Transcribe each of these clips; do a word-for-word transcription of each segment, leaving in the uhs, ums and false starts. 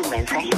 mensaje.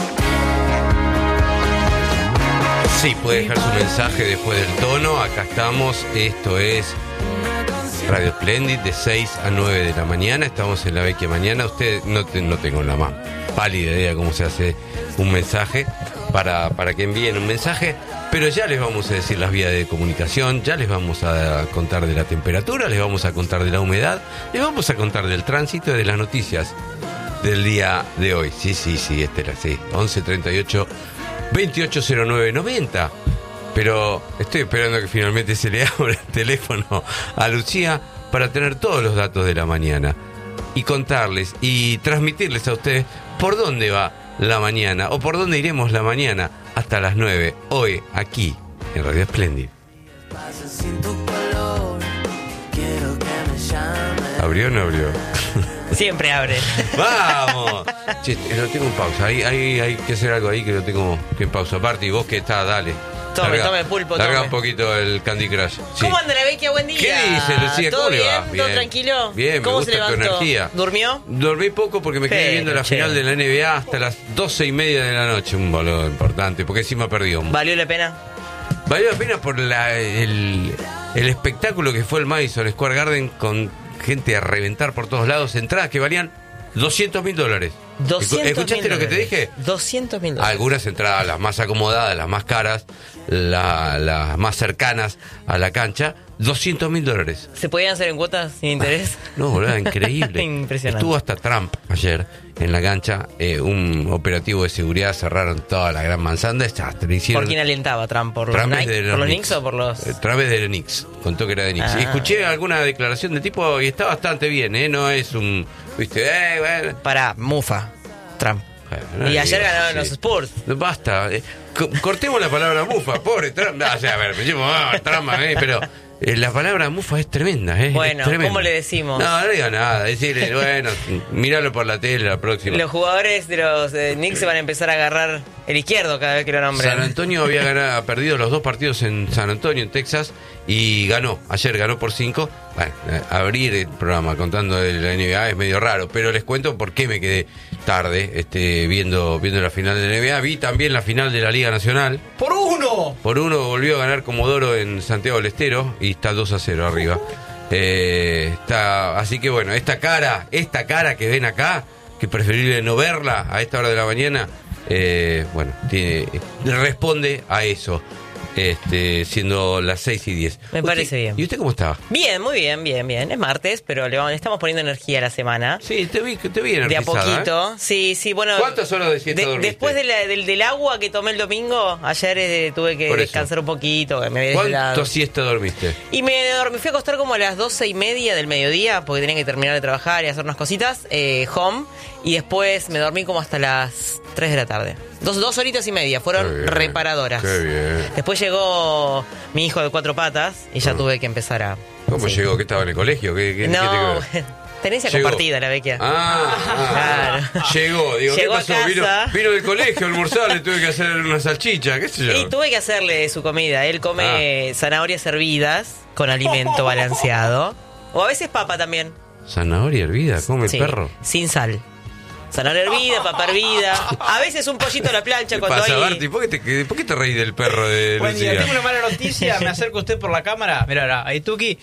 Sí, puede dejar su mensaje después del tono. Acá estamos. Esto es Radio Splendid de seis a nueve de la mañana. Estamos en la vecchia mañana. Usted no, te, no tengo la más pálida idea de cómo se hace un mensaje para, para que envíen un mensaje. Pero ya les vamos a decir las vías de comunicación, ya les vamos a contar de la temperatura, les vamos a contar de la humedad, les vamos a contar del tránsito y de las noticias del día de hoy. Sí, sí, sí, este era sí. once treinta y ocho veintiocho cero nueve noventa. Pero estoy esperando que finalmente se le abra el teléfono a Lucía para tener todos los datos de la mañana y contarles y transmitirles a ustedes por dónde va la mañana o por dónde iremos la mañana hasta las nueve, hoy, aquí, en Radio Splendid. ¿Abrió o no abrió? Siempre abre. ¡Vamos! Che, lo tengo en pausa. Hay, hay, hay que hacer algo ahí que lo tengo que en pausa. Aparte, y vos que estás, dale. Tome, larga, tome, pulpo, larga tome. un poquito el Candy Crush. Sí. ¿Cómo anda la Vecchia? Buen día. ¿Qué dice, Lucía? ¿Todo ¿Cómo le bien? va? ¿Todo Bien. tranquilo? Bien, me ¿Cómo gusta se tu levantó? energía. ¿Durmió? Dormí poco porque me quedé Pero, viendo la che. final de la N B A hasta las doce y media de la noche. Un boludo importante, porque encima perdió. ¿Valió la pena? Valió la pena por la, el, el espectáculo que fue el Madison Square Garden con gente a reventar por todos lados. Entradas que valían doscientos mil dólares. ¿Escuchaste lo que te dije? doscientos mil dólares. Algunas entradas, las más acomodadas, las más caras, la, las más cercanas a la cancha, doscientos mil dólares. ¿Se podían hacer en cuotas sin interés? No, boludo, increíble. Impresionante. Estuvo hasta Trump ayer en la cancha, eh, un operativo de seguridad, cerraron toda la gran manzana. Desastre, hicieron. ¿Por quién alentaba Trump? ¿Por los, Trump es Nike? de ¿Por los Knicks. Knicks o por los...? Eh, Trump es de los Knicks, contó que era de Knicks. Ah. Y escuché alguna declaración del tipo y está bastante bien, ¿eh? No es un, viste, eh, bueno. Para Mufa, Trump. Bueno, Y no ayer digas ganaron así. los Spurs. No, basta, eh, co- cortemos la palabra mufa, pobre Trump. No, o sea, a ver, me llamo, ah, Trump, eh, pero eh, la palabra mufa es tremenda, ¿eh? Bueno, es tremenda. ¿cómo le decimos? No, no diga nada, decirle, bueno, míralo por la tele la próxima. Los jugadores de los eh, Knicks se van a empezar a agarrar el izquierdo cada vez que lo nombren. San Antonio había ganado, ha perdido los dos partidos en San Antonio, en Texas, y ganó. Ayer ganó por cinco. Bueno, eh, abrir el programa contando de la N B A es medio raro, pero les cuento por qué me quedé tarde este, viendo, viendo la final de la N B A. Vi también la final de la Liga Nacional. ¡Por uno! Por uno volvió a ganar Comodoro en Santiago del Estero y está dos a cero arriba. Eh, está, así que bueno, esta cara, esta cara que ven acá, que preferible no verla a esta hora de la mañana, eh, bueno, tiene, responde a eso. Este, siendo las seis y diez. Me parece bien. ¿Y usted cómo está? Bien, muy bien, bien, bien. Es martes, pero le, vamos, le estamos poniendo energía a la semana. Sí, te vi, te vi De a energizada, poquito. Sí, sí, bueno. ¿eh? ¿Cuántas horas de siesta de- dormiste? Después de la- del, del agua que tomé el domingo, ayer eh, tuve que Por eso. descansar un poquito. Me había desvelado. ¿Cuánto siesta dormiste? Y me dormí, fui a acostar como a las doce y media del mediodía, porque tenía que terminar de trabajar y hacer unas cositas, eh, home, y después me dormí como hasta las tres de la tarde. Dos, dos horitas y media, Qué fueron bien, reparadoras. qué bien. Después llegó mi hijo de cuatro patas y ya tuve que empezar a... ¿Cómo sí. llegó? ¿Que estaba en el colegio? ¿Qué, qué, No, qué te- bueno, tenencia Llegó. compartida la Vecchia. Ah, ah, Claro. llegó. Digo, Llegó ¿qué a pasó? casa. Vino, vino del colegio a almorzar, le tuve que hacer una salchicha, qué sé yo. Y tuve que hacerle su comida. Él come zanahorias hervidas con alimento balanceado. O a veces papa también. Zanahoria hervida, come Sí, el perro. sin sal. Zanahoria hervida, papa hervida. A veces un pollito a la plancha ¿Qué cuando pasa, hay... Barty? ¿Por qué, te, ¿Por qué te reís del perro de Buen día, Lucía? tengo una mala noticia, me acerco a usted por la cámara. Mira, ahora, ahí Tuki.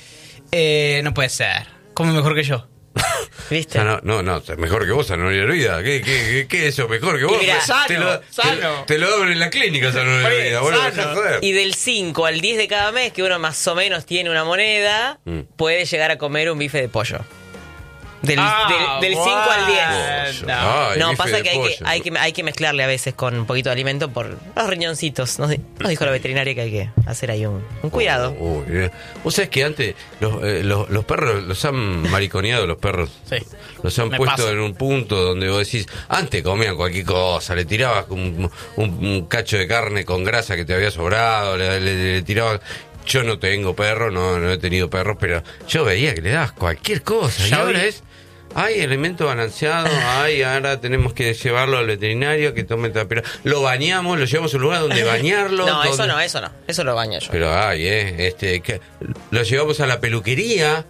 Eh, no puede ser. Come mejor que yo. ¿Viste? Zana- No, no, mejor que vos, zanahoria hervida. ¿Qué, qué, qué, qué es eso? Mejor que vos. Y mira, te, sano, lo, sano. Te, te lo abren en la clínica, zanahoria Oye, hervida. Bueno, sano. dejá joder. Y del cinco al diez de cada mes, que uno más o menos tiene una moneda, Mm. puede llegar a comer un bife de pollo. Del, Ah, del, del cinco al diez. bueno. Ay, No, bife pasa de que hay, que pollo. hay que hay que mezclarle a veces con un poquito de alimento por los riñoncitos. Nos, di- nos dijo la veterinaria que hay que hacer ahí un, un cuidado. Uy, eh. Vos sabés que antes los, eh, los, los perros los han mariconeado, los perros. Sí. Los han Me puesto pasa. en un punto donde vos decís, antes comían cualquier cosa, le tirabas un, un, un cacho de carne con grasa que te había sobrado, le, le- le tirabas... Yo no tengo perro, no, no he tenido perros, pero yo veía que le dabas cualquier cosa. Y Ya ahora vi. es... Hay alimento balanceado, hay, ahora tenemos que llevarlo al veterinario que tome tapera. Lo bañamos, lo llevamos a un lugar donde bañarlo. No, eso donde- no, eso no. Eso lo baño yo. Pero hay, eh, este, que, lo llevamos a la peluquería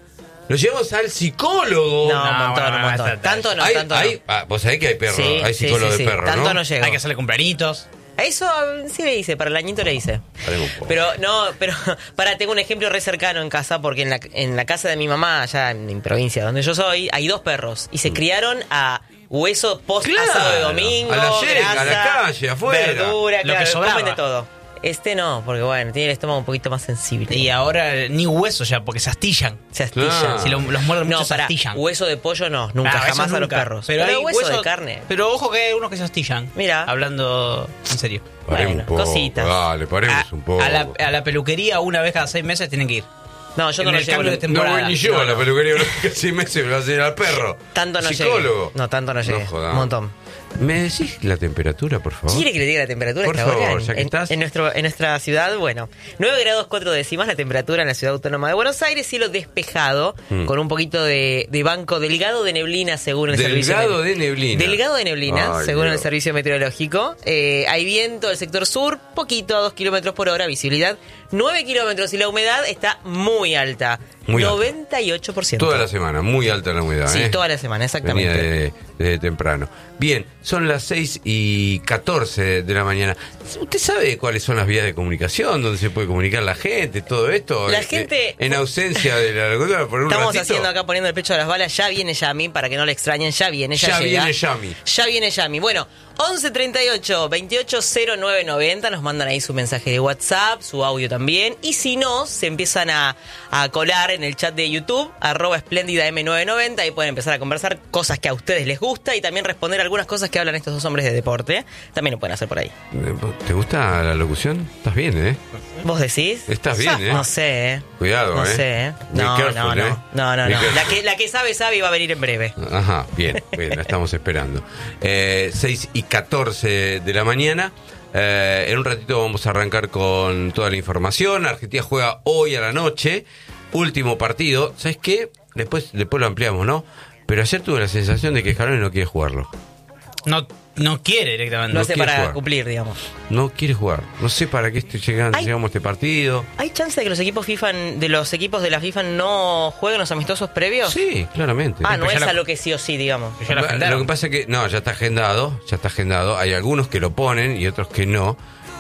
Lo llevamos al psicólogo. No, un No, montón, bueno, un montón. está- Tanto no, Hay- tanto hay- no. ah, vos sabés que hay perros, Sí, hay sí, psicólogo sí, de sí. perro, Tanto ¿no? no llego. Hay que hacerle cumpleañitos. A eso um, sí le hice, para el añito le hice. Paremos un poco. Pero no, pero para, tengo un ejemplo re cercano en casa, porque en la, en la casa de mi mamá, allá en mi provincia donde yo soy, hay dos perros y se criaron a hueso post Claro, asado de domingo, a la yeca, grasa, a la calle, afuera. verdura, Lo claro, que sobraba. comen de todo. Este no, porque bueno, tiene el estómago un poquito más sensible. Y ahora ni hueso ya, porque se astillan. se astilla. Claro. Si lo- los muerden No, mucho, se para astillan. hueso de pollo no, nunca, Ah, eso jamás a los nunca. perros. Pero, hay hueso, hueso de carne. Pero ojo que hay unos que se astillan. Mira. Hablando en serio. Paremos bueno, un poco, cositas. dale, paremos A, un poco. a la, a la peluquería una vez cada seis meses tienen que ir. No, yo en no lo el llevo. cambio de no- temporada. No voy ni yo No, a la no. peluquería, que seis meses me lo hacen al perro. Tanto no Psicólogo. llegué. No, tanto no llegué. jodas. Un montón. ¿Me decís la temperatura, por favor? ¿Quiere que le diga la temperatura Por a esta favor, hora? ya que en, estás. en nuestro, en nuestra ciudad, bueno, nueve grados cuatro décimas la temperatura en la ciudad autónoma de Buenos Aires, cielo despejado, Mm. con un poquito de, de banco delgado de neblina según el servicio. Delgado met- de neblina. Delgado de neblina, Ay, según Dios. el servicio meteorológico. Eh, hay viento del sector sur, poquito a dos kilómetros por hora, visibilidad nueve kilómetros y la humedad está muy alta. Muy alta. noventa y ocho por ciento. Toda la semana, muy alta la humedad. Sí, ¿eh? toda la semana, Venía exactamente. de, de temprano. Bien, son las seis y catorce de la mañana. ¿Usted sabe cuáles son las vías de comunicación? ¿Dónde se puede comunicar la gente? ¿Todo esto? La Eh, gente- eh, En ausencia de la locutora, por un Estamos ratito. haciendo acá poniendo el pecho a las balas. Ya viene Yami, para que no le extrañen. Ya viene, ya, Ya llega. viene Yami. Ya viene Yami. Bueno, once treinta y ocho, veintiocho cero nueve noventa. Nos mandan ahí su mensaje de WhatsApp, su audio también. Y si no, se empiezan a, a colar en el chat de YouTube, arroba espléndida eme novecientos noventa. Ahí pueden empezar a conversar cosas que a ustedes les gusta y también responder algunas cosas que hablan estos dos hombres de deporte. También lo pueden hacer por ahí. ¿Te gusta la locución? Estás bien, ¿eh? ¿Vos decís? Estás bien, ¿eh? No sé, ¿eh? Cuidado, No ¿eh? sé, ¿eh? Be No, careful, no, no. ¿eh? No, no, Be no. careful. La que, la que sabe, sabe y va a venir en breve. Ajá, bien, bien, la estamos esperando. Eh, seis y catorce de la mañana. Eh, en un ratito vamos a arrancar con toda la información. Argentina juega hoy a la noche. Último partido. ¿Sabes qué? Después, después lo ampliamos, ¿no? Pero ayer tuve la sensación de que Scaloni no quiere jugarlo. No, no quiere directamente. Lo No hace quiere para jugar. cumplir, digamos. No quiere jugar. No sé para qué estoy llegando, Ay. llegamos a este partido. ¿Hay chance de que los equipos FIFA, de los equipos de la FIFA no jueguen los amistosos previos? Sí, claramente. Ah, no Pero ya es la- algo que sí o sí, digamos. Ya la agendaron. Lo que pasa es que, no, ya está agendado, ya está agendado. Hay algunos que lo ponen y otros que no.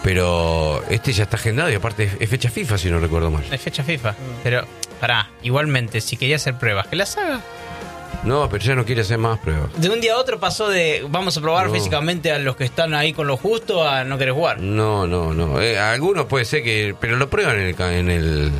Pero este ya está agendado y aparte es- es fecha FIFA, si no recuerdo mal. Es fecha FIFA. Pero, pará, igualmente, si quería hacer pruebas, que las haga. No, pero ya no quiere hacer más pruebas. De un día a otro pasó de vamos a probar No. físicamente a los que están ahí con lo justo a no querer jugar. No, no, no. Eh, algunos puede ser que... Pero lo prueban en el... ca- En el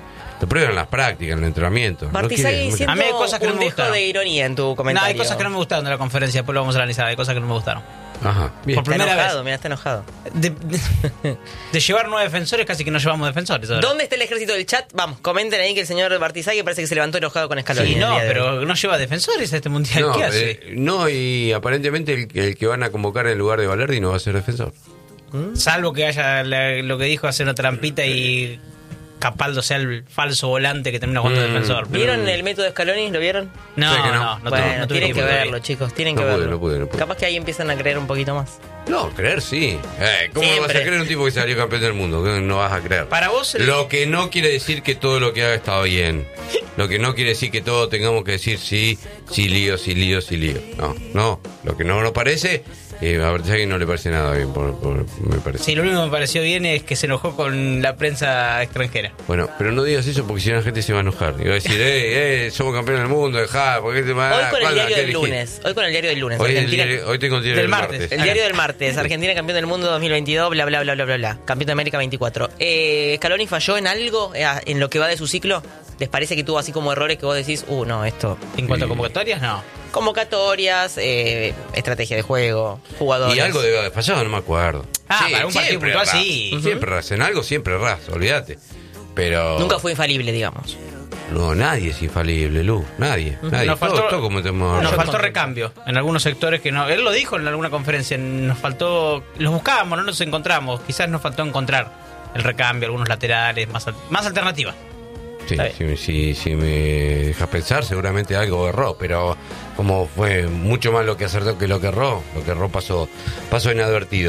lo prueban en las prácticas, en el entrenamiento. No Martizagui quiere- no diciendo A mí hay cosas que no un me dejo gustaron. de ironía en tu No, comentario. hay cosas que no me gustaron de la conferencia, después lo vamos a analizar, hay cosas que no me gustaron. Ajá, bien. Por Está primera enojado, vez. mira, está enojado. De, de- de llevar nueve defensores, casi que no llevamos defensores. ahora. ¿Dónde está el ejército del chat? Vamos, comenten ahí que el señor Martizagui parece que se levantó enojado con Scaloni. Sí, el no, día de hoy. pero no lleva defensores a este mundial. No, ¿Qué hace? eh, no, y aparentemente el, el que van a convocar en lugar de Valerdi no va a ser defensor. Salvo que haya la- lo que dijo, hacer una trampita y Capaldo sea el falso volante que termina jugando Mm. de defensor. ¿Vieron Mm. el método Scaloni? ¿Lo vieron? No, Sé que no. no, no, bueno, tuve- no tuve tienen que tiempo verlo, todavía. chicos, tienen No que pude, verlo. no pude, no pude. Capaz que ahí empiezan a creer un poquito más. No, creer sí. Eh, ¿Cómo no vas Siempre. a creer un tipo que salió campeón del mundo? Que no vas a creer. Para vos, el- Lo que no quiere decir que todo lo que haga está bien. Lo que no quiere decir que todo tengamos que decir sí, sí lío, sí lío, sí lío. No, no. Lo que no nos parece, eh, a Bertesagui no le parece nada bien, por, por- me parece. Sí, lo único que me pareció bien es que se enojó con la prensa extranjera. Bueno, pero no digas eso porque si no la gente se va a enojar. Y va a decir, eh, eh, somos campeones del mundo, dejá, ¿por qué te va Hoy con el ¿cuándo? diario ¿Qué del elegís? lunes. Hoy con el diario del lunes. Hoy, el Argentina- diario- hoy tengo el diario Del del martes. martes. El diario del martes, Argentina campeón del mundo dos mil veintidós, bla, bla, bla, bla, bla, bla. Campeón de América veinticuatro. Eh, ¿Scaloni falló en algo eh, en lo que va de su ciclo? ¿Les parece que tuvo así como errores que vos decís, uh, no, esto... En cuanto Sí. a convocatorias, no. Convocatorias, eh, estrategia de juego, jugadores. Y algo debe haber fallado, no me acuerdo. Ah, para un partido siempre puntual, errás. sí. Siempre errás. En algo siempre errás, olvídate. Pero... Nunca fue infalible, digamos. No, nadie es infalible, Lu. Nadie. nadie. Nos Todo- faltó- todo cometemos Nos errores. faltó recambio en algunos sectores que no. Él lo dijo en alguna conferencia. Nos faltó. Los buscábamos, no nos encontramos. Quizás nos faltó encontrar el recambio, algunos laterales, más, al- más alternativas. Sí, Está bien. si, si, si me dejas pensar, seguramente algo erró, pero como fue mucho más lo que acertó que lo que erró, lo que erró pasó, pasó inadvertido.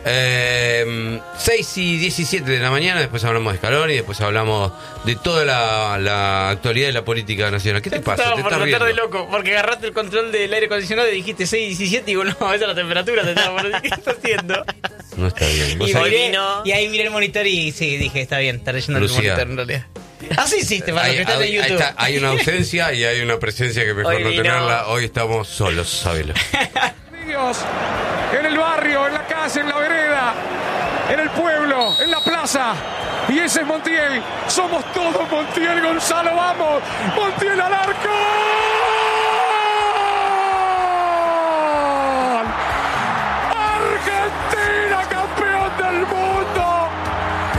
Eh, seis y diecisiete de la mañana, después hablamos de Scaloni, después hablamos de toda la, la actualidad de la política nacional. ¿Qué te pasa? Estaba ¿Te por estás meter riendo? de loco, porque agarraste el control del aire acondicionado y dijiste seis y diecisiete y bueno, esa es la temperatura, te estaba por decir, ¿qué estás haciendo? No está bien. ¿Vos Y, sabés? miré, vino. y ahí miré el monitor y sí, dije, está bien, está leyendo Lucía. el monitor en realidad. Así hiciste, para los Hay, que están en hay- YouTube. está- hay una ausencia y hay una presencia que mejor Hoy no vino. tenerla. Hoy estamos solos, sabelo. Niños, en el barrio, en la calle, en la vereda, en el pueblo, en la plaza. Y ese es Montiel. Somos todos Montiel, Gonzalo, vamos. Montiel al arco.